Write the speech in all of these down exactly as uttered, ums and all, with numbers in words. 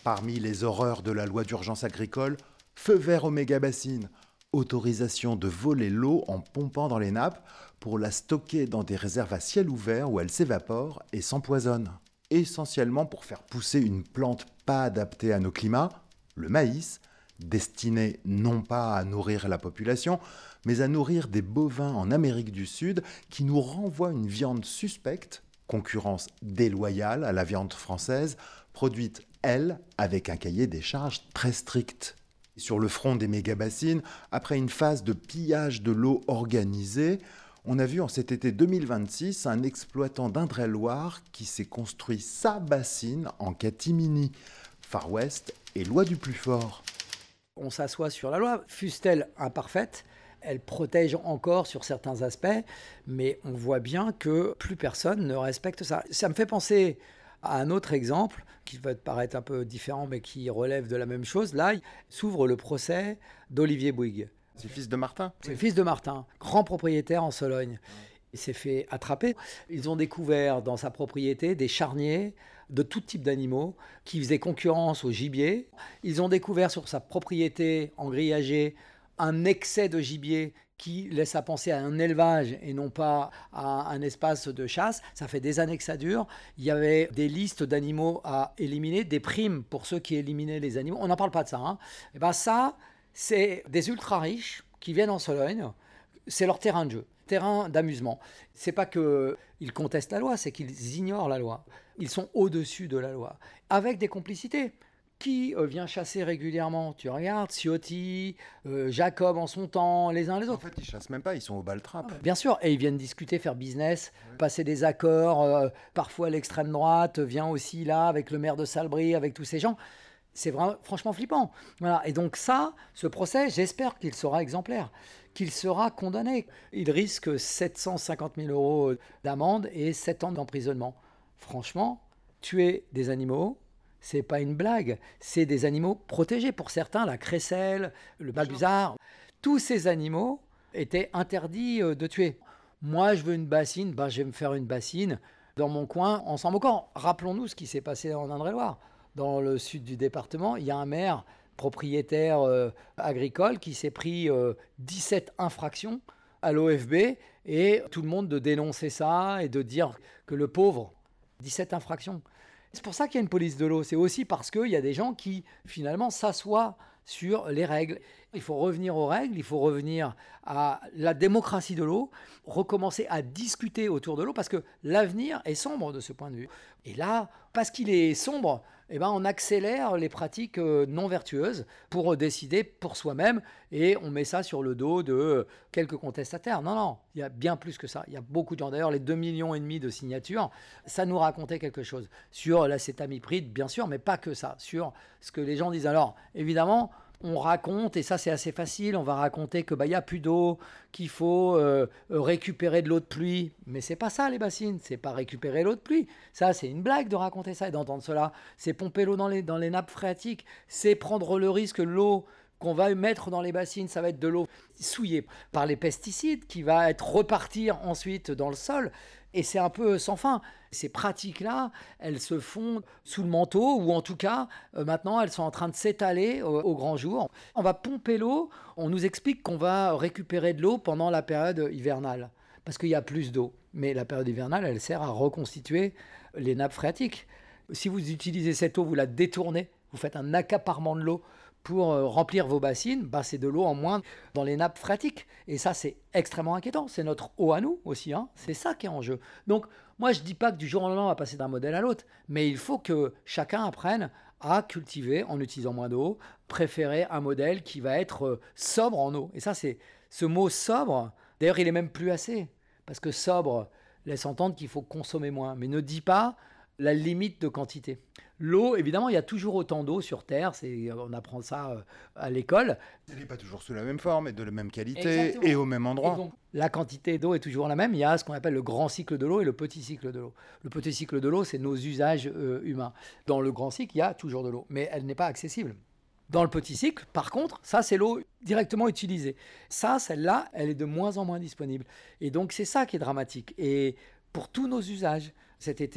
Parmi les horreurs de la loi d'urgence agricole, feu vert aux méga-bassines, autorisation de voler l'eau en pompant dans les nappes pour la stocker dans des réserves à ciel ouvert où elle s'évapore et s'empoisonne. Essentiellement pour faire pousser une plante pas adaptée à nos climats, le maïs, destiné non pas à nourrir la population, mais à nourrir des bovins en Amérique du Sud qui nous renvoient une viande suspecte, concurrence déloyale à la viande française, produite, elle, avec un cahier des charges très strict. Sur le front des méga-bassines, après une phase de pillage de l'eau organisée, on a vu en cet été deux mille vingt-six un exploitant d'Indre-et-Loire qui s'est construit sa bassine en catimini. Far West et loi du plus fort. On s'assoit sur la loi, fût-elle imparfaite, elle protège encore sur certains aspects, mais on voit bien que plus personne ne respecte ça. Ça me fait penser à un autre exemple, qui va te paraître un peu différent, mais qui relève de la même chose. Là, s'ouvre le procès d'Olivier Bouygues. C'est le fils de Martin. C'est le fils de Martin, grand propriétaire en Sologne. Il s'est fait attraper. Ils ont découvert dans sa propriété des charniers de tout type d'animaux qui faisaient concurrence au gibier. Ils ont découvert sur sa propriété engrillagée un excès de gibier qui laisse à penser à un élevage et non pas à un espace de chasse. Ça fait des années que ça dure. Il y avait des listes d'animaux à éliminer, des primes pour ceux qui éliminaient les animaux. On n'en parle pas de ça. Hein. Et ben ça, c'est des ultra riches qui viennent en Sologne. C'est leur terrain de jeu, terrain d'amusement. C'est pas qu'ils contestent la loi, c'est qu'ils ignorent la loi. Ils sont au-dessus de la loi, avec des complicités. Qui euh, vient chasser régulièrement? Tu regardes, Ciotti, euh, Jacob en son temps, les uns les autres. En fait, ils chassent même pas, ils sont au baltrap. Ah, bien sûr, et ils viennent discuter, faire business, ouais. Passer des accords. Euh, parfois, l'extrême droite vient aussi là, avec le maire de Salbris, avec tous ces gens. C'est vraiment, franchement flippant. Voilà. Et donc ça, ce procès, j'espère qu'il sera exemplaire, qu'il sera condamné. Il risque sept cent cinquante mille euros d'amende et sept ans d'emprisonnement. Franchement, tuer des animaux, c'est pas une blague. C'est des animaux protégés. Pour certains, la crécelle, le balbuzard, tous ces animaux étaient interdits de tuer. Moi, je veux une bassine, ben, je vais me faire une bassine dans mon coin en s'en moquant. Rappelons-nous ce qui s'est passé en Indre-et-Loire. Dans le sud du département, il y a un maire propriétaire euh, agricole qui s'est pris euh, dix-sept infractions à l'O F B et tout le monde de dénoncer ça et de dire que le pauvre, dix-sept infractions. C'est pour ça qu'il y a une police de l'eau. C'est aussi parce qu'il y a des gens qui, finalement, s'assoient sur les règles. Il faut revenir aux règles, il faut revenir à la démocratie de l'eau, recommencer à discuter autour de l'eau, parce que l'avenir est sombre de ce point de vue. Et là, parce qu'il est sombre, eh ben, on accélère les pratiques non vertueuses pour décider pour soi-même, et on met ça sur le dos de quelques contestataires. Non, non, il y a bien plus que ça. Il y a beaucoup de gens. D'ailleurs, les deux millions et demi de signatures, ça nous racontait quelque chose. Sur l'acétamipride, bien sûr, mais pas que ça. Sur ce que les gens disent. Alors, évidemment, on raconte, et ça c'est assez facile, on va raconter que bah, y a plus d'eau, qu'il faut euh, récupérer de l'eau de pluie. Mais c'est pas ça les bassines, c'est pas récupérer l'eau de pluie. Ça c'est une blague de raconter ça et d'entendre cela. C'est pomper l'eau dans les, dans les nappes phréatiques, c'est prendre le risque, l'eau qu'on va mettre dans les bassines, ça va être de l'eau souillée par les pesticides qui va être repartir ensuite dans le sol. Et c'est un peu sans fin. Ces pratiques-là, elles se font sous le manteau, ou en tout cas, euh, maintenant, elles sont en train de s'étaler au, au grand jour. On va pomper l'eau, on nous explique qu'on va récupérer de l'eau pendant la période hivernale, parce qu'il y a plus d'eau. Mais la période hivernale, elle sert à reconstituer les nappes phréatiques. Si vous utilisez cette eau, vous la détournez, vous faites un accaparement de l'eau pour euh, remplir vos bassines, bah, c'est de l'eau en moins dans les nappes phréatiques. Et ça, c'est extrêmement inquiétant. C'est notre eau à nous aussi. Hein. C'est ça qui est en jeu. Donc, moi, je ne dis pas que du jour au lendemain, on va passer d'un modèle à l'autre. Mais il faut que chacun apprenne à cultiver en utilisant moins d'eau, préférer un modèle qui va être euh, sobre en eau. Et ça, c'est ce mot sobre. D'ailleurs, il n'est même plus assez. Parce que sobre laisse entendre qu'il faut consommer moins. Mais ne dit pas la limite de quantité. L'eau, évidemment, il y a toujours autant d'eau sur Terre, c'est, on apprend ça à l'école. Elle n'est pas toujours sous la même forme et de la même qualité. Exactement. Et au même endroit. Et donc, la quantité d'eau est toujours la même. Il y a ce qu'on appelle le grand cycle de l'eau et le petit cycle de l'eau. Le petit cycle de l'eau, c'est nos usages euh, humains. Dans le grand cycle, il y a toujours de l'eau, mais elle n'est pas accessible. Dans le petit cycle, par contre, ça, c'est l'eau directement utilisée. Ça, celle-là, elle est de moins en moins disponible. Et donc, c'est ça qui est dramatique. Et pour tous nos usages, cet été,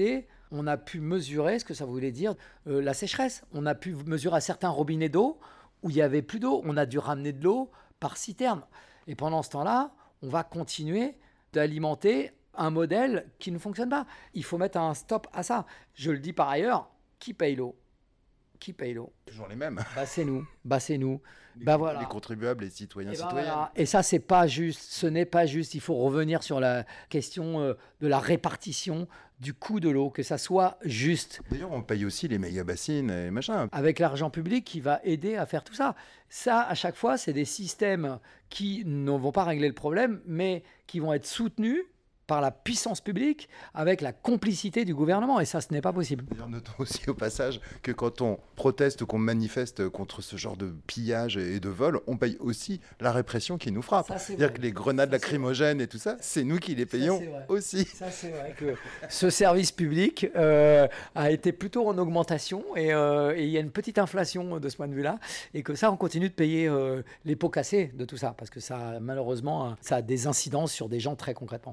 on a pu mesurer ce que ça voulait dire euh, la sécheresse. On a pu mesurer à certains robinets d'eau où il n'y avait plus d'eau. On a dû ramener de l'eau par citerne. Et pendant ce temps-là, on va continuer d'alimenter un modèle qui ne fonctionne pas. Il faut mettre un stop à ça. Je le dis par ailleurs, qui paye l'eau ? Qui paye l'eau ? Toujours les mêmes. Bah c'est nous. Bah c'est nous. Les, bah voilà. les contribuables, les citoyens, Et, ben citoyennes. voilà. Et ça, c'est pas juste. Ce n'est pas juste. Il faut revenir sur la question euh, de la répartition du coût de l'eau, que ça soit juste. D'ailleurs, on paye aussi les méga bassines et machin. Avec l'argent public qui va aider à faire tout ça. Ça, à chaque fois, c'est des systèmes qui ne vont pas régler le problème, mais qui vont être soutenus par la puissance publique avec la complicité du gouvernement. Et ça, ce n'est pas possible. D'ailleurs, notons aussi au passage que quand on proteste ou qu'on manifeste contre ce genre de pillage et de vol, on paye aussi la répression qui nous frappe. Ça, c'est C'est-à-dire vrai. que les grenades Ça, c'est lacrymogènes et tout ça, c'est nous qui les payons c'est vrai. aussi. Ça, c'est vrai que ce service public euh, a été plutôt en augmentation et euh, et il y a une petite inflation de ce point de vue-là et que ça, on continue de payer euh, les pots cassés de tout ça parce que ça, malheureusement, ça a des incidences sur des gens très concrètement.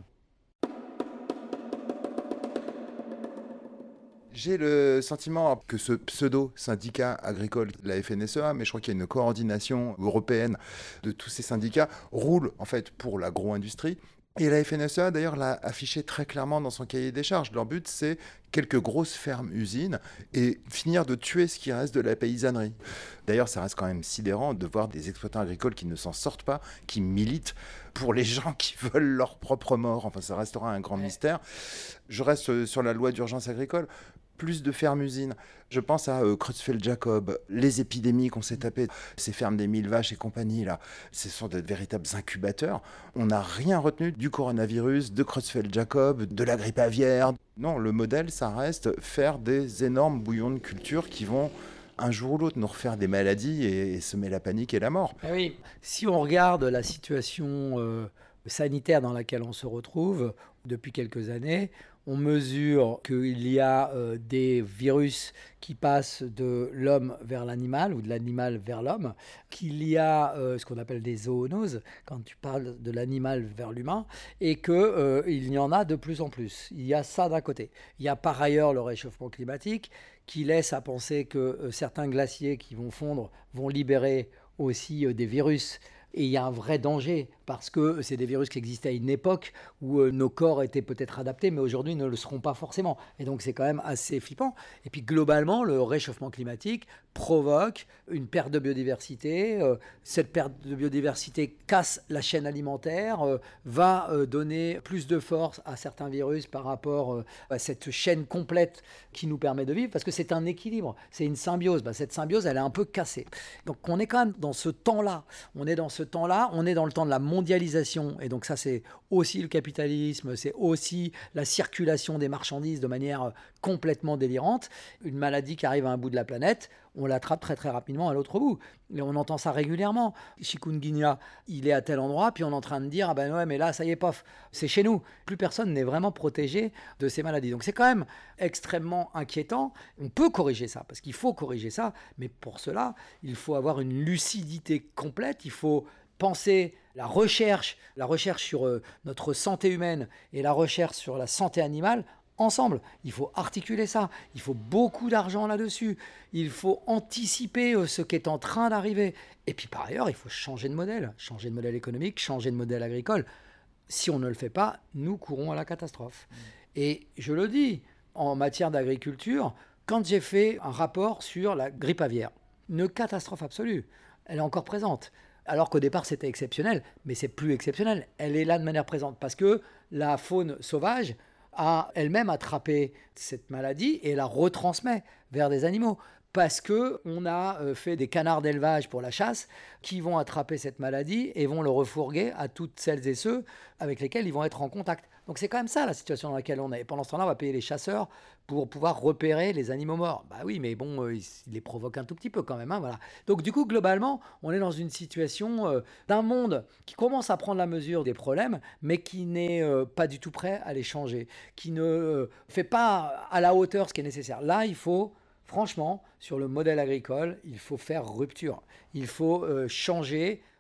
J'ai le sentiment que ce pseudo-syndicat agricole, la F N S E A, mais je crois qu'il y a une coordination européenne de tous ces syndicats, roule en fait pour l'agro-industrie. Et la F N S E A, d'ailleurs, l'a affiché très clairement dans son cahier des charges. Leur but, c'est quelques grosses fermes-usines et finir de tuer ce qui reste de la paysannerie. D'ailleurs, ça reste quand même sidérant de voir des exploitants agricoles qui ne s'en sortent pas, qui militent pour les gens qui veulent leur propre mort. Enfin, ça restera un grand mystère. Je reste sur la loi d'urgence agricole. Plus de fermes-usines. Je pense à euh, Creutzfeldt-Jacob, les épidémies qu'on s'est tapées, ces fermes des mille vaches et compagnie, là, ce sont de véritables incubateurs. On n'a rien retenu du coronavirus, de Creutzfeldt-Jacob, de la grippe aviaire. Non, le modèle, ça reste faire des énormes bouillons de culture qui vont un jour ou l'autre nous refaire des maladies et, et semer la panique et la mort. Ah oui, si on regarde la situation euh, sanitaire dans laquelle on se retrouve depuis quelques années, on mesure qu'il y a euh, des virus qui passent de l'homme vers l'animal ou de l'animal vers l'homme, qu'il y a euh, ce qu'on appelle des zoonoses quand tu parles de l'animal vers l'humain, et qu'il euh, y en a de plus en plus. Il y a ça d'un côté. Il y a par ailleurs le réchauffement climatique qui laisse à penser que euh, certains glaciers qui vont fondre vont libérer aussi euh, des virus. Et il y a un vrai danger parce que c'est des virus qui existaient à une époque où euh, nos corps étaient peut-être adaptés, mais aujourd'hui ne le seront pas forcément. Et donc c'est quand même assez flippant. Et puis globalement, le réchauffement climatique provoque une perte de biodiversité. Euh, cette perte de biodiversité casse la chaîne alimentaire, euh, va euh, donner plus de force à certains virus par rapport euh, à cette chaîne complète qui nous permet de vivre, parce que c'est un équilibre, c'est une symbiose. Bah, cette symbiose, elle est un peu cassée. Donc on est quand même dans ce temps-là. On est dans ce temps-là, on est dans le temps de la mondialisation. Et donc ça, c'est aussi le capitalisme, c'est aussi la circulation des marchandises de manière complètement délirante. Une maladie qui arrive à un bout de la planète, on l'attrape très très rapidement à l'autre bout. Et on entend ça régulièrement. Chikungunya, il est à tel endroit, puis on est en train de dire, ah ben ouais, mais là, ça y est, pof, c'est chez nous. Plus personne n'est vraiment protégé de ces maladies. Donc c'est quand même extrêmement inquiétant. On peut corriger ça, parce qu'il faut corriger ça, mais pour cela, il faut avoir une lucidité complète, il faut penser la recherche, la recherche sur euh, notre santé humaine et la recherche sur la santé animale ensemble. Il faut articuler ça. Il faut beaucoup d'argent là-dessus. Il faut anticiper euh, ce qui est en train d'arriver. Et puis par ailleurs, il faut changer de modèle, changer de modèle économique, changer de modèle agricole. Si on ne le fait pas, nous courons à la catastrophe. Mmh. Et je le dis, en matière d'agriculture, quand j'ai fait un rapport sur la grippe aviaire, une catastrophe absolue, elle est encore présente. Alors qu'au départ, c'était exceptionnel, mais c'est plus exceptionnel. Elle est là de manière présente parce que la faune sauvage a elle-même attrapé cette maladie et la retransmet vers des animaux. Parce qu'on a fait des canards d'élevage pour la chasse qui vont attraper cette maladie et vont le refourguer à toutes celles et ceux avec lesquels ils vont être en contact. Donc c'est quand même ça la situation dans laquelle on est. Et pendant ce temps-là, on va payer les chasseurs pour pouvoir repérer les animaux morts. Bah oui, mais bon, euh, ils les provoquent un tout petit peu quand même. Hein, voilà. Donc du coup, globalement, on est dans une situation euh, d'un monde qui commence à prendre la mesure des problèmes, mais qui n'est euh, pas du tout prêt à les changer, qui ne euh, fait pas à la hauteur ce qui est nécessaire. Là, il faut... Franchement, sur le modèle agricole, il faut faire rupture. Il faut euh, changer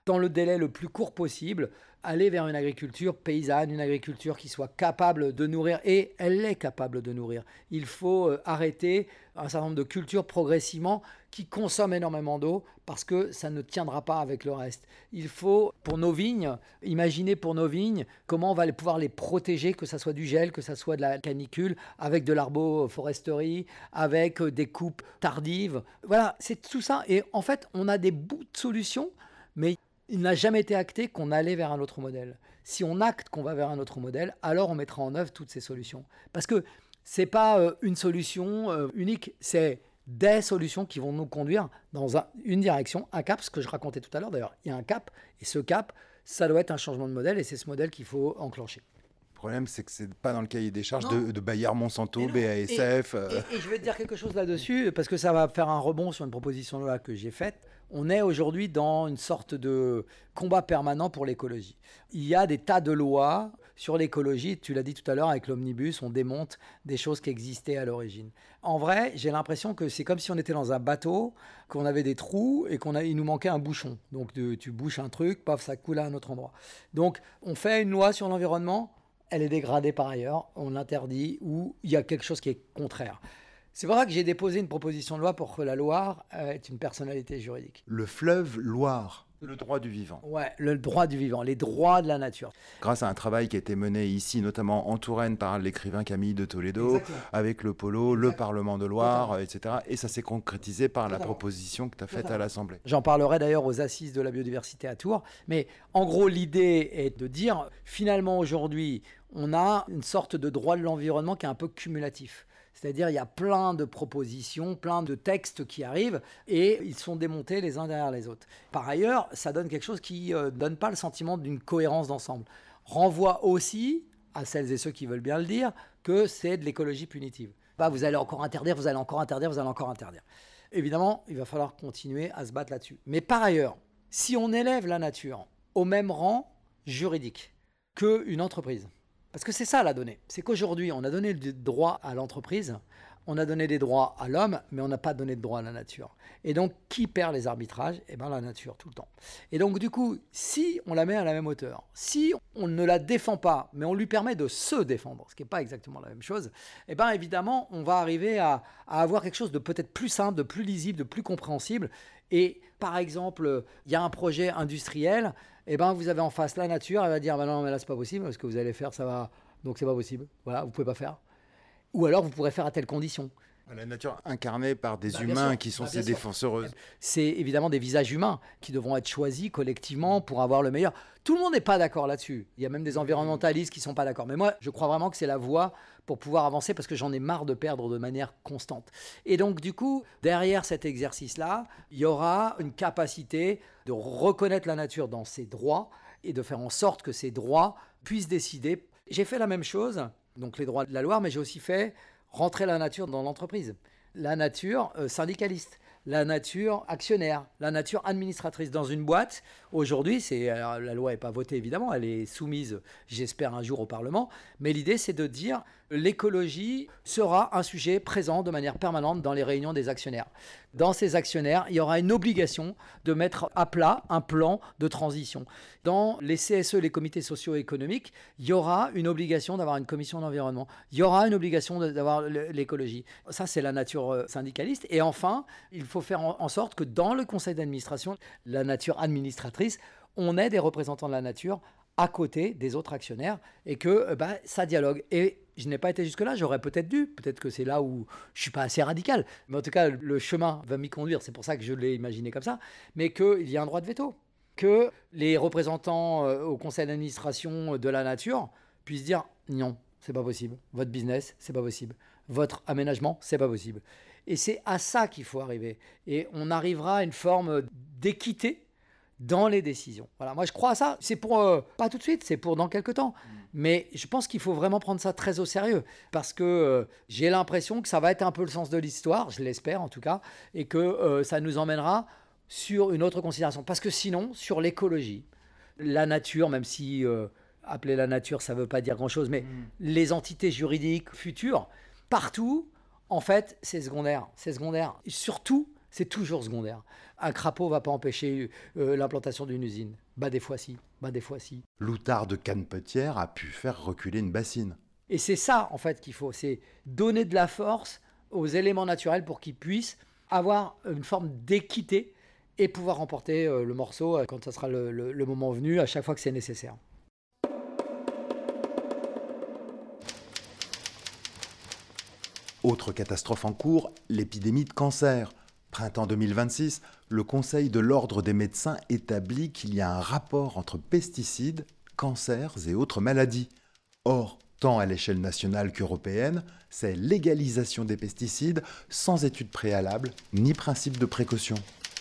dans le délai le plus court possible, aller vers une agriculture paysanne, une agriculture qui soit capable de nourrir, et elle est capable de nourrir. Il faut euh, arrêter un certain nombre de cultures progressivement qui consomment énormément d'eau parce que ça ne tiendra pas avec le reste. Il faut, pour nos vignes, imaginer pour nos vignes comment on va pouvoir les protéger, que ça soit du gel, que ça soit de la canicule, avec de l'arboforesterie, avec des coupes tardives. Voilà, c'est tout ça. Et en fait, on a des bouts de solutions, mais il n'a jamais été acté qu'on allait vers un autre modèle. Si on acte qu'on va vers un autre modèle, alors on mettra en œuvre toutes ces solutions. Parce que ce n'est pas euh, une solution euh, unique, c'est des solutions qui vont nous conduire dans un- une direction, un cap, ce que je racontais tout à l'heure d'ailleurs. Il y a un cap, et ce cap, ça doit être un changement de modèle, et c'est ce modèle qu'il faut enclencher. Le problème, c'est que c'est pas dans le cahier des charges Non. de, de Bayer Monsanto, Et non. B A S F. euh, Et, et je vais te dire quelque chose là-dessus, parce que ça va faire un rebond sur une proposition de loi que j'ai faite. On est aujourd'hui dans une sorte de combat permanent pour l'écologie. Il y a des tas de lois sur l'écologie. Tu l'as dit tout à l'heure avec l'omnibus, on démonte des choses qui existaient à l'origine. En vrai, j'ai l'impression que c'est comme si on était dans un bateau, qu'on avait des trous et qu'il nous manquait un bouchon. Donc de- tu bouches un truc, paf, ça coule à un autre endroit. Donc on fait une loi sur l'environnement, elle est dégradée par ailleurs, on l'interdit ou il y a quelque chose qui est contraire. C'est pour ça que j'ai déposé une proposition de loi pour que la Loire euh, ait une personnalité juridique. Le fleuve Loire, le droit du vivant. Ouais, le droit du vivant, les droits de la nature. Grâce à un travail qui a été mené ici, notamment en Touraine, par l'écrivain Camille de Toledo, Exactement. avec le Polo, le Exact. Parlement de Loire, Totalement. et cetera. Et ça s'est concrétisé par la Totalement. proposition que tu as faite à Totalement. l'Assemblée. J'en parlerai d'ailleurs aux assises de la biodiversité à Tours. Mais en gros, l'idée est de dire, finalement, aujourd'hui, on a une sorte de droit de l'environnement qui est un peu cumulatif. C'est-à-dire, il y a plein de propositions, plein de textes qui arrivent et ils sont démontés les uns derrière les autres. Par ailleurs, ça donne quelque chose qui ne donne pas le sentiment d'une cohérence d'ensemble. Renvoie aussi, à celles et ceux qui veulent bien le dire, que c'est de l'écologie punitive. Bah, vous allez encore interdire, vous allez encore interdire, vous allez encore interdire. Évidemment, il va falloir continuer à se battre là-dessus. Mais par ailleurs, si on élève la nature au même rang juridique qu'une entreprise, parce que c'est ça la donnée, c'est qu'aujourd'hui, on a donné des droits à l'entreprise, on a donné des droits à l'homme, mais on n'a pas donné de droits à la nature. Et donc, qui perd les arbitrages? Eh bien, la nature, tout le temps. Et donc, du coup, si on la met à la même hauteur, si on ne la défend pas, mais on lui permet de se défendre, ce qui n'est pas exactement la même chose, eh bien, évidemment, on va arriver à, à avoir quelque chose de peut-être plus simple, de plus lisible, de plus compréhensible. Et par exemple, il y a un projet industriel, eh ben, vous avez en face la nature, elle va dire bah non, mais là, c'est pas possible, ce que vous allez faire, ça va. Donc, c'est pas possible. Voilà, vous pouvez pas faire. Ou alors, vous pourrez faire à telle condition. La nature incarnée par des Bah, bien humains sûr. qui sont Bah, ses bien sûr. défenseureuses. C'est évidemment des visages humains qui devront être choisis collectivement pour avoir le meilleur. Tout le monde n'est pas d'accord là-dessus. Il y a même des environnementalistes qui ne sont pas d'accord. Mais moi, je crois vraiment que c'est la voie pour pouvoir avancer parce que j'en ai marre de perdre de manière constante. Et donc, du coup, derrière cet exercice-là, il y aura une capacité de reconnaître la nature dans ses droits et de faire en sorte que ces droits puissent décider. J'ai fait la même chose, donc les droits de la Loire, mais j'ai aussi fait rentrer la nature dans l'entreprise. La nature euh, syndicaliste, la nature actionnaire, la nature administratrice dans une boîte. Aujourd'hui, c'est, alors, la loi n'est pas votée évidemment, elle est soumise, j'espère, un jour au Parlement. Mais l'idée, c'est de dire l'écologie sera un sujet présent de manière permanente dans les réunions des actionnaires. Dans ces actionnaires, il y aura une obligation de mettre à plat un plan de transition. Dans les C S E, les comités socio-économiques, il y aura une obligation d'avoir une commission d'environnement. Il y aura une obligation de- d'avoir le- l'écologie. Ça, c'est la nature euh, syndicaliste. Et enfin, il faut faire en, en sorte que dans le conseil d'administration, la nature administratrice, on ait des représentants de la nature à côté des autres actionnaires et que euh, bah, ça dialogue. Et je n'ai pas été jusque-là, j'aurais peut-être dû, peut-être que c'est là où je ne suis pas assez radical, mais en tout cas, le chemin va m'y conduire, c'est pour ça que je l'ai imaginé comme ça, mais qu'il y a un droit de veto, que les représentants euh, au conseil d'administration de la nature puissent dire non, c'est pas possible, votre business, c'est pas possible, votre aménagement, c'est pas possible. Et c'est à ça qu'il faut arriver. Et on arrivera à une forme d'équité dans les décisions. Voilà, moi je crois à ça. C'est pour, euh, pas tout de suite, c'est pour dans quelques temps. Mais je pense qu'il faut vraiment prendre ça très au sérieux parce que euh, j'ai l'impression que ça va être un peu le sens de l'histoire, je l'espère en tout cas, et que euh, ça nous emmènera sur une autre considération. Parce que sinon, sur l'écologie, la nature, même si euh, appeler la nature, ça ne veut pas dire grand-chose, mais mm. les entités juridiques futures, partout, en fait, c'est secondaire. C'est secondaire. Et surtout, C'est toujours secondaire. Un crapaud ne va pas empêcher euh, l'implantation d'une usine. Bah des fois si, bah des fois si. L'outard de Cannepetière a pu faire reculer une bassine. Et c'est ça en fait qu'il faut, c'est donner de la force aux éléments naturels pour qu'ils puissent avoir une forme d'équité et pouvoir remporter euh, le morceau euh, quand ça sera le, le, le moment venu, à chaque fois que c'est nécessaire. Autre catastrophe en cours, l'épidémie de cancer. Printemps deux mille vingt-six, le Conseil de l'Ordre des médecins établit qu'il y a un rapport entre pesticides, cancers et autres maladies. Or, tant à l'échelle nationale qu'européenne, c'est légalisation des pesticides sans étude préalable ni principe de précaution.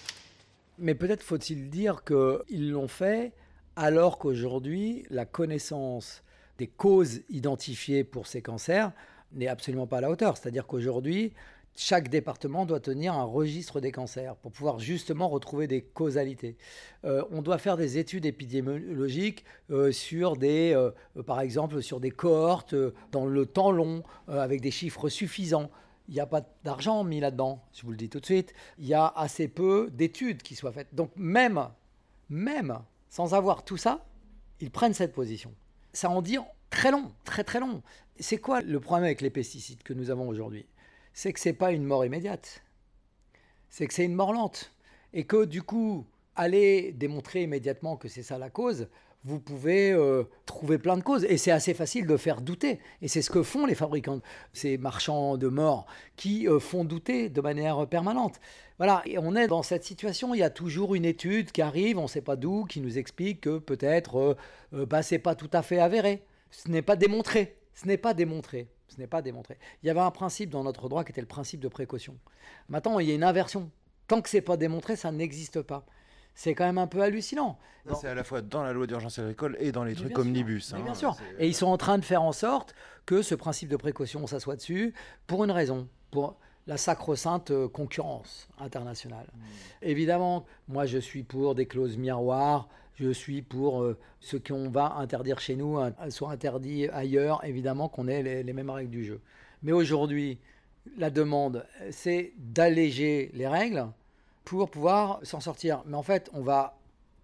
Mais peut-être faut-il dire qu'ils l'ont fait alors qu'aujourd'hui, la connaissance des causes identifiées pour ces cancers n'est absolument pas à la hauteur. C'est-à-dire qu'aujourd'hui, chaque département doit tenir un registre des cancers pour pouvoir justement retrouver des causalités. Euh, on doit faire des études épidémiologiques euh, sur des, euh, par exemple, sur des cohortes euh, dans le temps long, euh, avec des chiffres suffisants. Il n'y a pas d'argent mis là-dedans, je vous le dis tout de suite. Il y a assez peu d'études qui soient faites. Donc même, même sans avoir tout ça, ils prennent cette position. Ça en dit très long, très très long. C'est quoi le problème avec les pesticides que nous avons aujourd'hui ? C'est que ce n'est pas une mort immédiate. C'est que c'est une mort lente. Et que du coup, aller démontrer immédiatement que c'est ça la cause, vous pouvez euh, trouver plein de causes. Et c'est assez facile de faire douter. Et c'est ce que font les fabricants, ces marchands de mort, qui euh, font douter de manière permanente. Voilà, et on est dans cette situation. Il y a toujours une étude qui arrive, on ne sait pas d'où, qui nous explique que peut-être euh, euh, bah, ce n'est pas tout à fait avéré. Ce n'est pas démontré. Ce n'est pas démontré. Ce n'est pas démontré. Il y avait un principe dans notre droit qui était le principe de précaution. Maintenant, il y a une inversion. Tant que ce n'est pas démontré, ça n'existe pas. C'est quand même un peu hallucinant. Non. C'est à la fois dans la loi d'urgence agricole et dans les Mais trucs bien omnibus. sûr. Hein. Mais bien sûr. C'est- Et ils sont en train de faire en sorte que ce principe de précaution s'assoie dessus pour une raison, pour la sacro-sainte euh, concurrence internationale. Mmh. Évidemment, moi je suis pour des clauses miroirs, je suis pour euh, ce qu'on va interdire chez nous, euh, soit interdit ailleurs, évidemment qu'on ait les, les mêmes règles du jeu. Mais aujourd'hui, la demande, c'est d'alléger les règles pour pouvoir s'en sortir. Mais en fait, on va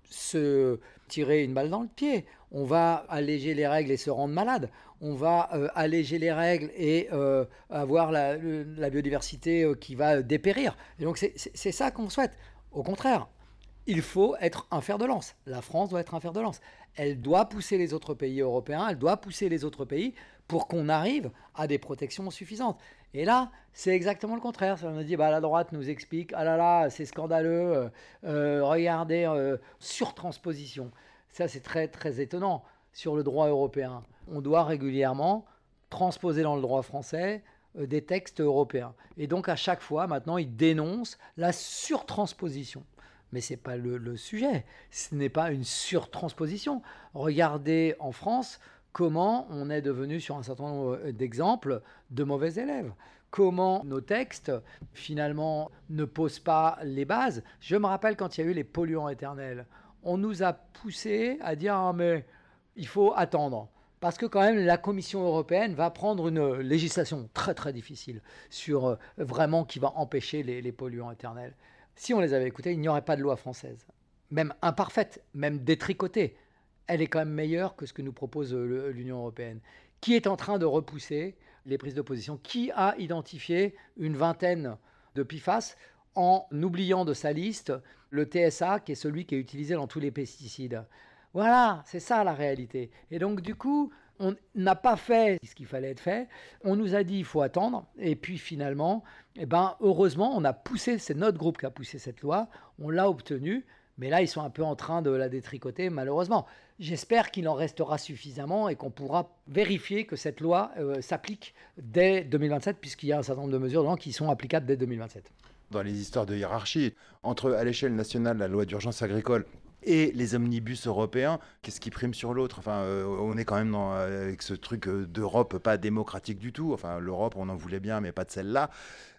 se tirer une balle dans le pied. On va alléger les règles et se rendre malade. On va euh, alléger les règles et euh, avoir la, la biodiversité euh, qui va dépérir. Et donc, c'est, c'est, c'est ça qu'on souhaite. Au contraire, il faut être un fer de lance. La France doit être un fer de lance. Elle doit pousser les autres pays européens, elle doit pousser les autres pays pour qu'on arrive à des protections suffisantes. Et là, c'est exactement le contraire. On a dit, bah, la droite nous explique, ah là là, c'est scandaleux, euh, euh, regardez, euh, surtransposition. Ça, c'est très, très étonnant sur le droit européen. On doit régulièrement transposer dans le droit français euh, des textes européens. Et donc, à chaque fois, maintenant, ils dénoncent la surtransposition. Mais ce n'est pas le, le sujet. Ce n'est pas une surtransposition. Regardez en France comment on est devenu, sur un certain nombre d'exemples, de mauvais élèves. Comment nos textes, finalement, ne posent pas les bases. Je me rappelle quand il y a eu les polluants éternels. On nous a poussé à dire ah, « mais il faut attendre ». Parce que quand même, la Commission européenne va prendre une législation très très difficile sur euh, vraiment qui va empêcher les, les polluants éternels. Si on les avait écoutés, il n'y aurait pas de loi française. Même imparfaite, même détricotée. Elle est quand même meilleure que ce que nous propose le, l'Union européenne. Qui est en train de repousser les prises de position ? Qui a identifié une vingtaine de P F A S en oubliant de sa liste le T S A, qui est celui qui est utilisé dans tous les pesticides ? Voilà, c'est ça la réalité. Et donc du coup, on n'a pas fait ce qu'il fallait être fait. On nous a dit il faut attendre. Et puis finalement, eh ben, heureusement, on a poussé, c'est notre groupe qui a poussé cette loi, on l'a obtenue. Mais là, ils sont un peu en train de la détricoter, malheureusement. J'espère qu'il en restera suffisamment et qu'on pourra vérifier que cette loi euh, s'applique dès deux mille vingt-sept, puisqu'il y a un certain nombre de mesures dedans qui sont applicables dès deux mille vingt-sept. Dans les histoires de hiérarchie, entre à l'échelle nationale la loi d'urgence agricole et les omnibus européens, qu'est-ce qui prime sur l'autre ? Enfin, euh, on est quand même dans, avec ce truc d'Europe pas démocratique du tout. Enfin, l'Europe, on en voulait bien, mais pas de celle-là.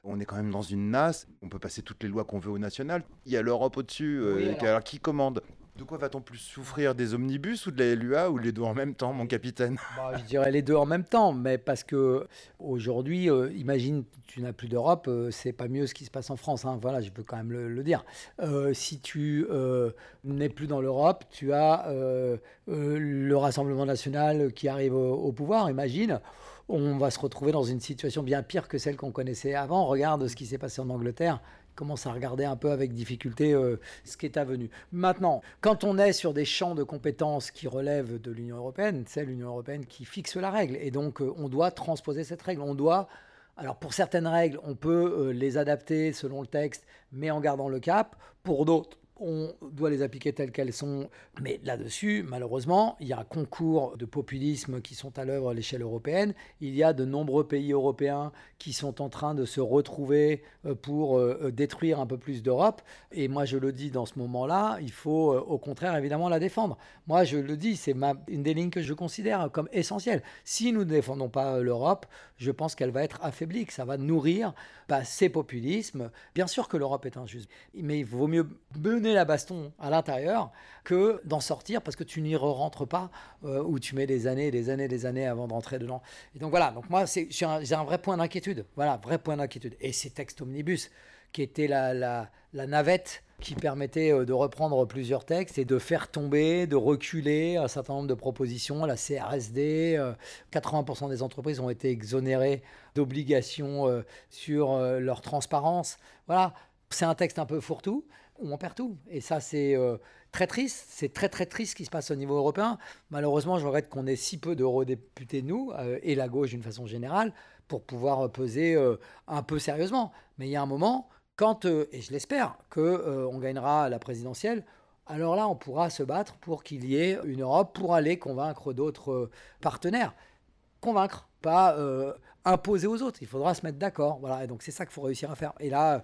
On est quand même dans une nasse, on peut passer toutes les lois qu'on veut au national. Il y a l'Europe au-dessus, euh, Oui, alors- alors qui commande? De quoi va-t-on plus souffrir, des omnibus ou de la L U A ou les deux en même temps, mon capitaine? Bah, je dirais les deux en même temps, mais parce que aujourd'hui, euh, imagine, tu n'as plus d'Europe, euh, c'est pas mieux ce qui se passe en France, hein. Voilà, je peux quand même le, le dire. Euh, si tu euh, n'es plus dans l'Europe, tu as euh, euh, le Rassemblement national qui arrive au, au pouvoir, imagine. On va se retrouver dans une situation bien pire que celle qu'on connaissait avant. Regarde ce qui s'est passé en Angleterre. Commence à regarder un peu avec difficulté euh, ce qui est avenu. Maintenant, quand on est sur des champs de compétences qui relèvent de l'Union européenne, c'est l'Union européenne qui fixe la règle. Et donc, euh, on doit transposer cette règle. On doit, alors pour certaines règles, on peut euh, les adapter selon le texte, mais en gardant le cap. Pour d'autres, on doit les appliquer telles qu'elles sont. Mais là-dessus, malheureusement, il y a un concours de populisme qui sont à l'œuvre à l'échelle européenne. Il y a de nombreux pays européens qui sont en train de se retrouver euh, pour euh, détruire un peu plus d'Europe. Et moi, je le dis dans ce moment-là, il faut euh, au contraire, évidemment, la défendre. Moi, je le dis, c'est ma, une des lignes que je considère comme essentielle. Si nous ne défendons pas euh, l'Europe, je pense qu'elle va être affaiblie, que ça va nourrir bah, ces populismes. Bien sûr que l'Europe est injuste, mais il vaut mieux mener la baston à l'intérieur que d'en sortir parce que tu n'y rentres pas euh, ou tu mets des années, des années, des années avant d'entrer dedans. Et donc voilà, donc moi c'est, j'ai, un, j'ai un vrai point d'inquiétude, voilà, vrai point d'inquiétude. Et ces textes omnibus qui étaient la, la, la navette qui permettait euh, de reprendre plusieurs textes et de faire tomber, de reculer un certain nombre de propositions. La C R S D, euh, quatre-vingts pour cent des entreprises ont été exonérées d'obligations euh, sur euh, leur transparence. Voilà, c'est un texte un peu fourre-tout, où on perd tout. Et ça, c'est euh, très triste. C'est très, très triste ce qui se passe au niveau européen. Malheureusement, je regrette qu'on ait si peu d'eurodéputés, nous, euh, et la gauche d'une façon générale, pour pouvoir peser euh, un peu sérieusement. Mais il y a un moment, quand, euh, et je l'espère, qu'on euh, gagnera la présidentielle, alors là, on pourra se battre pour qu'il y ait une Europe pour aller convaincre d'autres euh, partenaires. Convaincre, pas euh, imposer aux autres. Il faudra se mettre d'accord. Voilà. Et donc, c'est ça qu'il faut réussir à faire. Et là,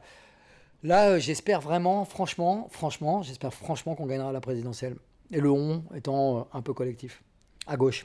Là, euh, j'espère vraiment, franchement, franchement, j'espère franchement qu'on gagnera la présidentielle. Et le on étant euh, un peu collectif, à gauche.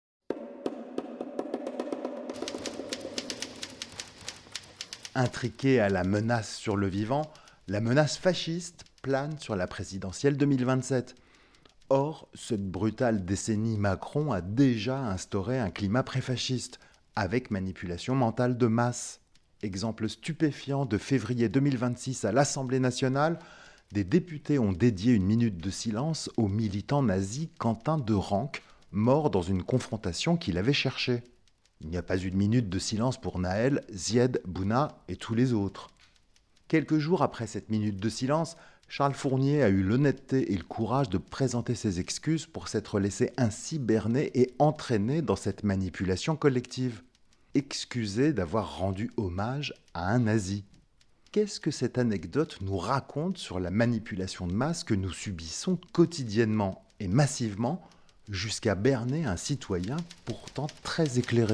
Intriquée à la menace sur le vivant, la menace fasciste plane sur la présidentielle deux mille vingt-sept. Or, cette brutale décennie Macron a déjà instauré un climat préfasciste, avec manipulation mentale de masse. Exemple stupéfiant de février deux mille vingt-six à l'Assemblée nationale, des députés ont dédié une minute de silence au militant nazi Quentin de Ranc, mort dans une confrontation qu'il avait cherchée. Il n'y a pas eu de minute de silence pour Naël, Zied, Bouna et tous les autres. Quelques jours après cette minute de silence, Charles Fournier a eu l'honnêteté et le courage de présenter ses excuses pour s'être laissé ainsi berner et entraîner dans cette manipulation collective. Excusé d'avoir rendu hommage à un nazi. Qu'est-ce que cette anecdote nous raconte sur la manipulation de masse que nous subissons quotidiennement et massivement jusqu'à berner un citoyen pourtant très éclairé?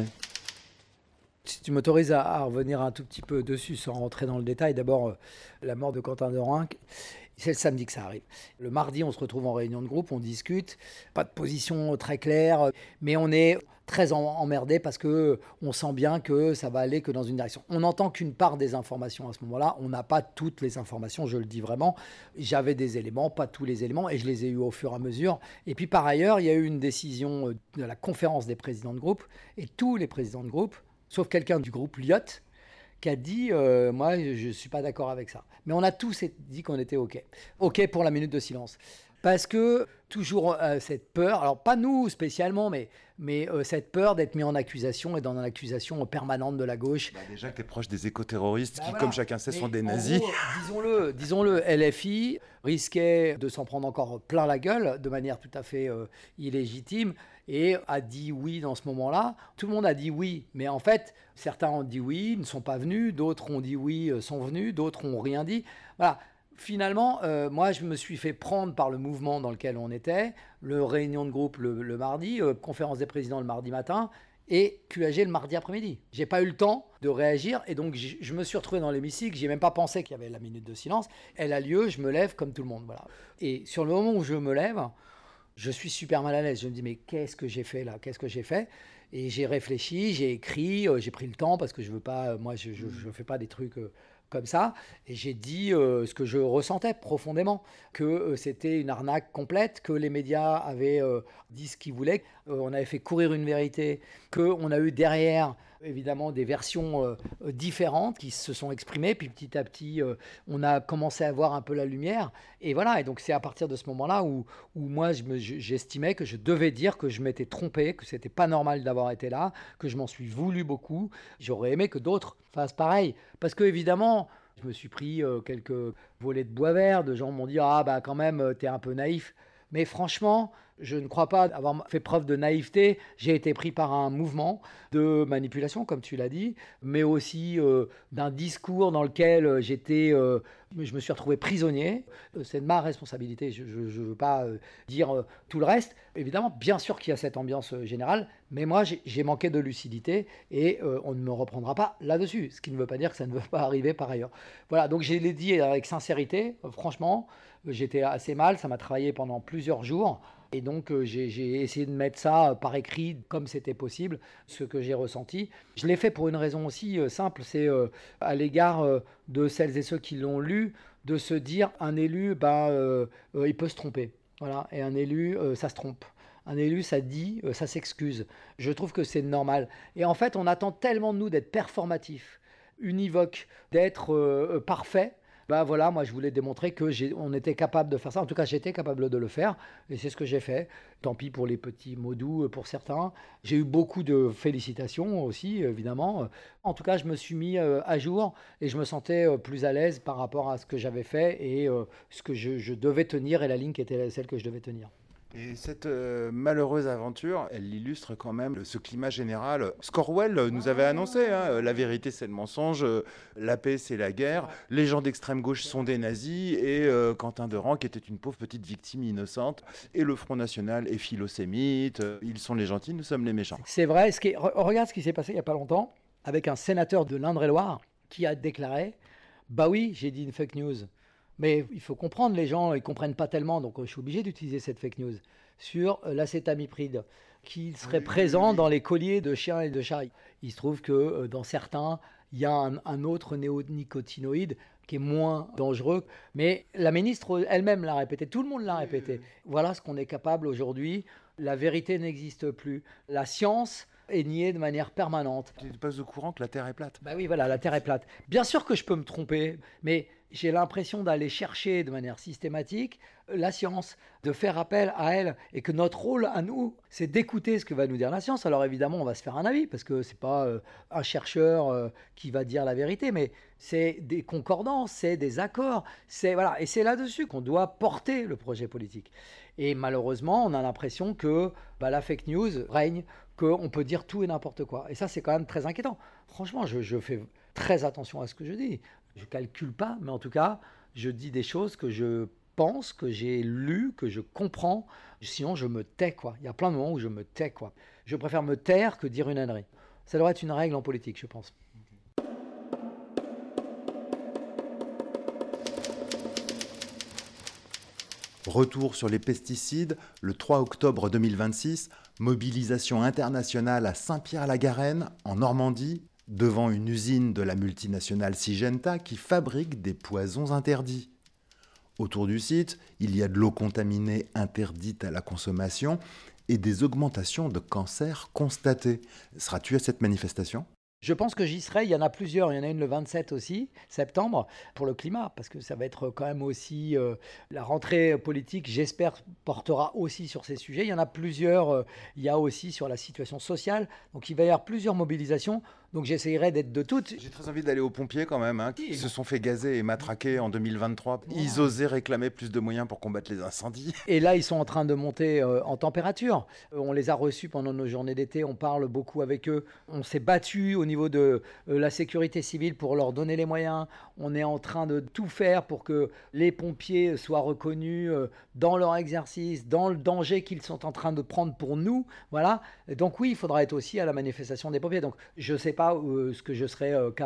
Si tu m'autorises à, à revenir un tout petit peu dessus sans rentrer dans le détail, d'abord, euh, la mort de Quentin de Ranc, c'est le samedi que ça arrive. Le mardi, on se retrouve en réunion de groupe, on discute, pas de position très claire, mais on est très en- emmerdé parce que on sent bien que ça va aller que dans une direction. On n'entend qu'une part des informations à ce moment-là, on n'a pas toutes les informations, je le dis vraiment. J'avais des éléments, pas tous les éléments, et je les ai eus au fur et à mesure. Et puis par ailleurs, il y a eu une décision euh, de la conférence des présidents de groupe, et tous les présidents de groupe, sauf quelqu'un du groupe Lyot, qui a dit euh, moi je ne suis pas d'accord avec ça. Mais on a tous dit qu'on était OK. OK pour la minute de silence. Parce que toujours euh, cette peur, alors pas nous spécialement, mais, mais euh, cette peur d'être mis en accusation et dans l'accusation permanente de la gauche. Bah déjà que tu es proche des écoterroristes Bah qui, voilà. comme chacun sait, Mais sont des en nazis. gros, disons-le, disons-le, L F I risquait de s'en prendre encore plein la gueule de manière tout à fait euh, illégitime et a dit oui dans ce moment-là. Tout le monde a dit oui, mais en fait, certains ont dit oui, ne sont pas venus, d'autres ont dit oui, euh, sont venus, d'autres ont rien dit. Voilà. Finalement, euh, moi, je me suis fait prendre par le mouvement dans lequel on était, le réunion de groupe le, le mardi, euh, conférence des présidents le mardi matin, et Q A G le mardi après-midi. J'ai pas eu le temps de réagir, et donc je, je me suis retrouvé dans l'hémicycle, j'ai même pas pensé qu'il y avait la minute de silence. Elle a lieu, je me lève comme tout le monde. Voilà. Et sur le moment où je me lève, je suis super mal à l'aise. Je me dis, mais qu'est-ce que j'ai fait là? Qu'est-ce que j'ai fait? Et j'ai réfléchi, j'ai écrit, euh, j'ai pris le temps parce que je veux pas, euh, moi je ne fais pas des trucs euh, comme ça. Et j'ai dit euh, ce que je ressentais profondément, que euh, c'était une arnaque complète, que les médias avaient euh, dit ce qu'ils voulaient, euh, on avait fait courir une vérité, qu'on a eu derrière évidemment des versions euh, euh, différentes qui se sont exprimées, puis petit à petit euh, on a commencé à voir un peu la lumière, et voilà, et donc c'est à partir de ce moment-là où, où moi je me- je- j'estimais que je devais dire que je m'étais trompé, que c'était pas normal d'avoir été là, que je m'en suis voulu beaucoup, j'aurais aimé que d'autres fassent pareil, parce que évidemment je me suis pris euh, quelques volets de bois vert, de gens m'ont dit ah bah quand même euh, t'es un peu naïf, mais franchement je ne crois pas avoir fait preuve de naïveté. J'ai été pris par un mouvement de manipulation, comme tu l'as dit, mais aussi euh, d'un discours dans lequel euh, j'étais, euh, je me suis retrouvé prisonnier. Euh, C'est de ma responsabilité. Je ne veux pas euh, dire euh, tout le reste. Évidemment, bien sûr qu'il y a cette ambiance euh, générale, mais moi, j'ai j'ai manqué de lucidité et euh, on ne me reprendra pas là-dessus. Ce qui ne veut pas dire que ça ne veut pas arriver par ailleurs. Voilà, donc je l'ai dit avec sincérité. Euh, franchement, euh, j'étais assez mal. Ça m'a travaillé pendant plusieurs jours. Et donc, euh, j'ai j'ai essayé de mettre ça euh, par écrit comme c'était possible, ce que j'ai ressenti. Je l'ai fait pour une raison aussi euh, simple, c'est euh, à l'égard euh, de celles et ceux qui l'ont lu, de se dire un élu, ben, euh, euh, il peut se tromper. Voilà. Et un élu, euh, ça se trompe. Un élu, ça dit, euh, ça s'excuse. Je trouve que c'est normal. Et en fait, on attend tellement de nous d'être performatifs, univoques, d'être euh, euh, parfaits. Bah voilà, moi je voulais démontrer que j'ai, on était capable de faire ça. En tout cas, j'étais capable de le faire, et c'est ce que j'ai fait. Tant pis pour les petits mots doux euh, pour certains. J'ai eu beaucoup de félicitations aussi, évidemment. En tout cas, je me suis mis euh, à jour et je me sentais euh, plus à l'aise par rapport à ce que j'avais fait et euh, ce que je, je devais tenir et la ligne qui était celle que je devais tenir. Et cette euh, malheureuse aventure, elle illustre quand même ce climat général. Scorwell euh, nous avait annoncé, hein, euh, la vérité c'est le mensonge, euh, la paix c'est la guerre, les gens d'extrême gauche sont des nazis, et euh, Quentin Deran qui était une pauvre petite victime innocente, et le Front National est philosémite, euh, ils sont les gentils, nous sommes les méchants. C'est vrai, ce qui est- re- regarde ce qui s'est passé il n'y a pas longtemps avec un sénateur de l'Indre-et-Loire qui a déclaré bah oui, j'ai dit une fake news. Mais il faut comprendre, les gens, ils comprennent pas tellement, donc euh, je suis obligé d'utiliser cette fake news sur euh, l'acétamipride, qui serait Oui, oui, présent oui. dans les colliers de chiens et de chats. Il se trouve que euh, dans certains, il y a un, un autre néonicotinoïde qui est moins dangereux. Mais la ministre elle-même l'a répété, tout le monde l'a Oui, oui, répété. oui. Voilà ce qu'on est capable aujourd'hui. La vérité n'existe plus. La science est niée de manière permanente. Tu n'es pas au courant que la Terre est plate. Bah oui, voilà, la Terre est plate. Bien sûr que je peux me tromper, mais j'ai l'impression d'aller chercher de manière systématique euh, la science, de faire appel à elle, et que notre rôle à nous, c'est d'écouter ce que va nous dire la science. Alors évidemment, on va se faire un avis, parce que c'est pas euh, un chercheur euh, qui va dire la vérité, mais c'est des concordances, c'est des accords, c'est voilà, et c'est là-dessus qu'on doit porter le projet politique. Et malheureusement, on a l'impression que bah, la fake news règne, qu'on peut dire tout et n'importe quoi. Et ça, c'est quand même très inquiétant. Franchement, je, je fais très attention à ce que je dis. Je calcule pas, mais en tout cas, je dis des choses que je pense, que j'ai lues, que je comprends. Sinon, je me tais, quoi. Il y a plein de moments où je me tais, quoi. Je préfère me taire que dire une ânerie. Ça doit être une règle en politique, je pense. Retour sur les pesticides, le trois octobre deux mille vingt-six, mobilisation internationale à Saint-Pierre-la-Garenne, en Normandie, devant une usine de la multinationale Syngenta qui fabrique des poisons interdits. Autour du site, il y a de l'eau contaminée interdite à la consommation et des augmentations de cancers constatées. Seras-tu à cette manifestation ? Je pense que j'y serai. Il y en a plusieurs. Il y en a une le vingt-sept aussi, septembre, pour le climat, parce que ça va être quand même aussi euh, la rentrée politique, j'espère, portera aussi sur ces sujets. Il y en a plusieurs. Euh, il y a aussi sur la situation sociale. Donc il va y avoir plusieurs mobilisations. Donc j'essayerai d'être de toutes. J'ai très envie d'aller aux pompiers quand même, hein, qui Oui. se sont fait gazer et matraquer en deux mille vingt-trois. Ils osaient réclamer plus de moyens pour combattre les incendies. Et là, ils sont en train de monter euh, en température. Euh, on les a reçus pendant nos journées d'été, on parle beaucoup avec eux. On s'est battu au niveau de euh, la sécurité civile pour leur donner les moyens. On est en train de tout faire pour que les pompiers soient reconnus euh, dans leur exercice, dans le danger qu'ils sont en train de prendre pour nous. Voilà. Et donc oui, il faudra être aussi à la manifestation des pompiers. Donc je ne sais pas euh, ce que je serai euh, capable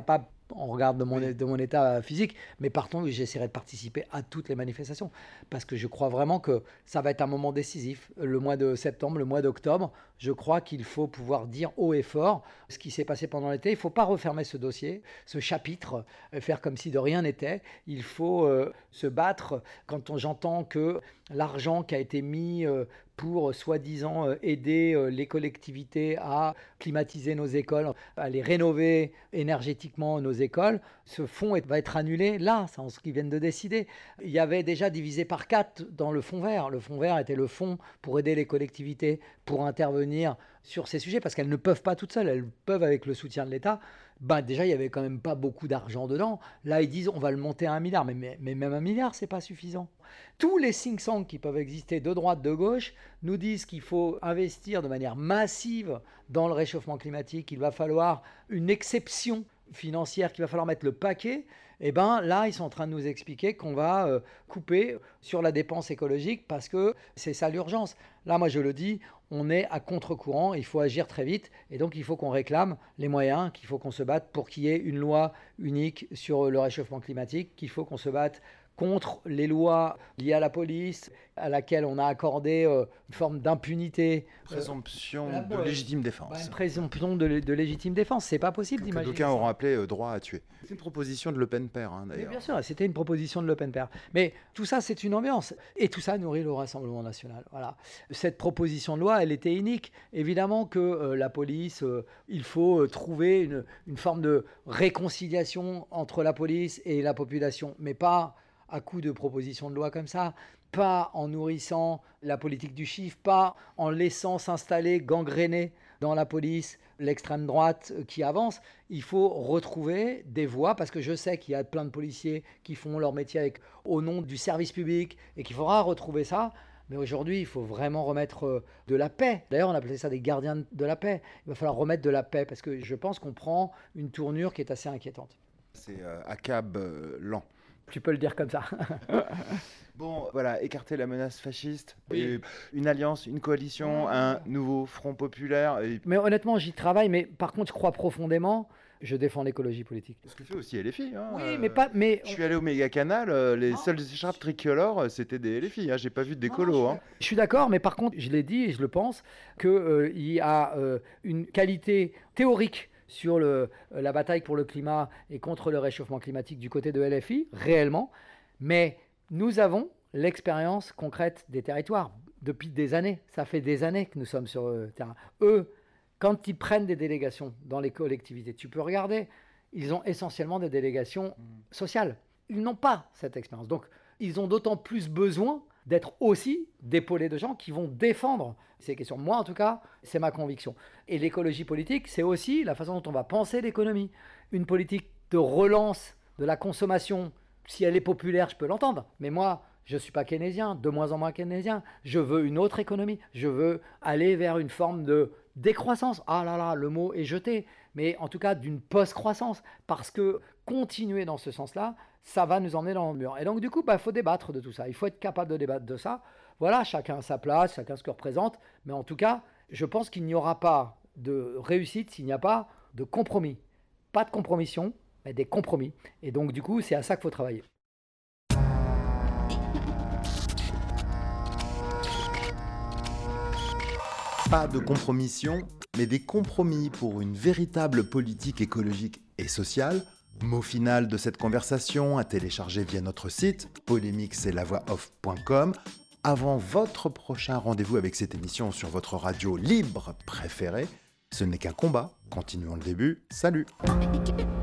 on regarde de mon, de mon état physique, mais partons, j'essaierai de participer à toutes les manifestations, parce que je crois vraiment que ça va être un moment décisif, le mois de septembre, le mois d'octobre. Je crois qu'il faut pouvoir dire haut et fort ce qui s'est passé pendant l'été. Il ne faut pas refermer ce dossier, ce chapitre, euh, faire comme si de rien n'était. Il faut euh, se battre quand on, j'entends que l'argent qui a été mis euh, pour soi-disant euh, aider euh, les collectivités à climatiser nos écoles, à les rénover énergétiquement nos écoles, ce fonds est- va être annulé là, c'est ce qu'ils viennent de décider. Il y avait déjà divisé par quatre dans le fonds vert. Le fonds vert était le fonds pour aider les collectivités, pour intervenir sur ces sujets, parce qu'elles ne peuvent pas toutes seules, elles peuvent avec le soutien de l'État. Ben déjà, il y avait quand même pas beaucoup d'argent dedans. Là, ils disent on va le monter à un milliard, mais, mais, mais même un milliard, c'est pas suffisant. Tous les think tanks qui peuvent exister de droite, de gauche, nous disent qu'il faut investir de manière massive dans le réchauffement climatique, qu'il va falloir une exception financière, qu'il va falloir mettre le paquet. Et ben là, ils sont en train de nous expliquer qu'on va euh, couper sur la dépense écologique parce que c'est ça l'urgence. Là, moi, je le dis, on est à contre-courant, il faut agir très vite et donc il faut qu'on réclame les moyens, qu'il faut qu'on se batte pour qu'il y ait une loi unique sur le réchauffement climatique, qu'il faut qu'on se batte contre les lois liées à la police, à laquelle on a accordé euh, une forme d'impunité. Présomption euh, de légitime défense. Bah, une présomption de, de légitime défense, c'est pas possible Que d'imaginer. d'aucuns ça. auront appelé euh, droit à tuer. C'est une proposition de Le Pen père, hein, Mais d'ailleurs. bien sûr, c'était une proposition de l'Open Pair. Mais tout ça, c'est une ambiance. Et tout ça nourrit le Rassemblement national. Voilà. Cette proposition de loi, elle était unique. Évidemment que euh, la police, euh, il faut euh, trouver une, une forme de réconciliation entre la police et la population, mais pas à coup de propositions de loi comme ça, pas en nourrissant la politique du chiffre, pas en laissant s'installer, gangréner dans la police l'extrême droite qui avance. Il faut retrouver des voies, parce que je sais qu'il y a plein de policiers qui font leur métier avec, au nom du service public et qu'il faudra retrouver ça. Mais aujourd'hui, il faut vraiment remettre euh, de la paix. D'ailleurs, on appelait ça des gardiens de la paix. Il va falloir remettre de la paix, parce que je pense qu'on prend une tournure qui est assez inquiétante. C'est euh, A C A B euh, lent. Tu peux le dire comme ça. Bon, voilà, écarter la menace fasciste, Oui. et une alliance, une coalition, Ouais. un nouveau front populaire. Et Mais honnêtement, j'y travaille. Mais par contre, je crois profondément, je défends l'écologie politique. ce que fait aussi L F I. Hein, Oui, euh, mais pas. Mais Je suis allé au méga canal, euh, les Non. seules écharpes tricolores, euh, c'était des L F I. Hein, j'ai pas vu de Non, décolo. non, Hein. je, je suis d'accord, mais par contre, je l'ai dit et je le pense, qu'il euh, y a euh, une qualité théorique sur le, euh, la bataille pour le climat et contre le réchauffement climatique du côté de L F I, réellement, mais nous avons l'expérience concrète des territoires depuis des années. Ça fait des années que nous sommes sur le terrain. Eux, quand ils prennent des délégations dans les collectivités, tu peux regarder, ils ont essentiellement des délégations sociales. Ils n'ont pas cette expérience. Donc, ils ont d'autant plus besoin d'être aussi d'épaulés de gens qui vont défendre ces questions. Moi, en tout cas, c'est ma conviction. Et l'écologie politique, c'est aussi la façon dont on va penser l'économie. Une politique de relance de la consommation, si elle est populaire, je peux l'entendre. Mais moi, je ne suis pas keynésien, de moins en moins keynésien. Je veux une autre économie. Je veux aller vers une forme de décroissance. Ah là là, le mot est jeté. Mais en tout cas, d'une post-croissance. Parce que continuer dans ce sens-là, ça va nous emmener dans le mur. Et donc, du coup, il bah, faut débattre de tout ça. Il faut être capable de débattre de ça. Voilà, chacun a sa place, chacun ce que représente. Mais en tout cas, je pense qu'il n'y aura pas de réussite s'il n'y a pas de compromis. Pas de compromission, mais des compromis. Et donc, du coup, c'est à ça qu'il faut travailler. Pas de compromission, mais des compromis pour une véritable politique écologique et sociale. Mot final de cette conversation à télécharger via notre site polémique c'est la voix off point com. Avant votre prochain rendez-vous avec cette émission sur votre radio libre préférée, ce n'est qu'un combat. Continuons le début. Salut!